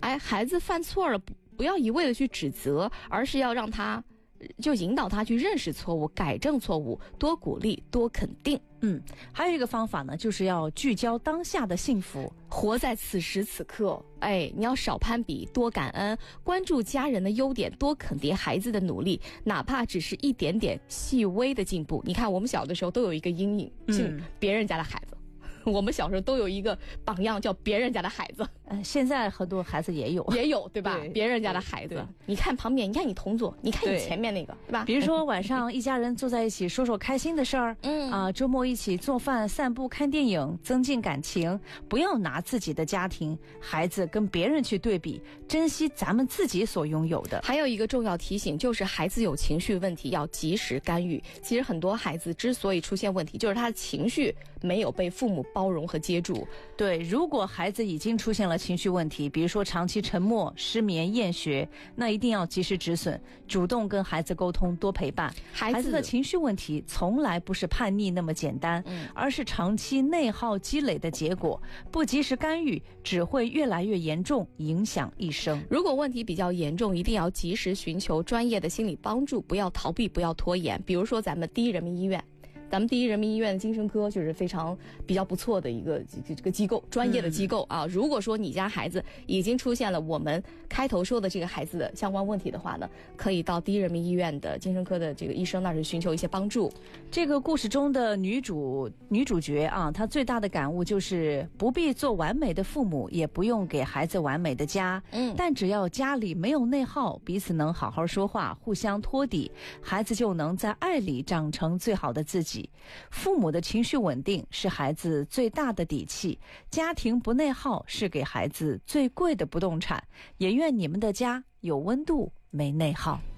孩子犯错了，不要一味的去指责，而是要让他就引导他去认识错误，改正错误，多鼓励，多肯定。 还有一个方法呢，就是要聚焦当下的幸福， 活在此时此刻。你要少攀比，多感恩，关注家人的优点，多肯定孩子的努力，哪怕只是一点点细微的进步。你看我们小的时候都有一个阴影，是别人家的孩子。我们小时候都有一个榜样，叫别人家的孩子。 现在很多孩子也有， 对吧？别人家的孩子，你看旁边，你看你同桌，你看你前面那个，对吧？ 比如说晚上一家人坐在一起说说开心的事儿，周末一起做饭、散步、看电影，增进感情。不要拿自己的家庭、孩子跟别人去对比，珍惜咱们自己所拥有的。 还有一个重要提醒，就是孩子有情绪问题要及时干预。其实很多孩子之所以出现问题，就是他的情绪没有被父母包容和接住。 对，如果孩子已经出现了情绪问题，比如说长期沉默、失眠、厌学，那一定要及时止损，主动跟孩子沟通，多陪伴。孩子的情绪问题从来不是叛逆那么简单，而是长期内耗积累的结果。不及时干预，只会越来越严重，影响一生。 如果问题比较严重，一定要及时寻求专业的心理帮助，不要逃避，不要拖延。比如说咱们第一人民医院的精神科就是比较不错的一个这个机构，专业的机构啊。如果说你家孩子已经出现了我们开头说的这个孩子的相关问题的话呢，可以到第一人民医院的精神科的这个医生那儿去寻求一些帮助。 这个故事中的女主角啊，她最大的感悟就是不必做完美的父母，也不用给孩子完美的家，但只要家里没有内耗，彼此能好好说话，互相托底，孩子就能在爱里长成最好的自己。父母的情绪稳定是孩子最大的底气，家庭不内耗是给孩子最贵的不动产。也愿你们的家有温度，没内耗。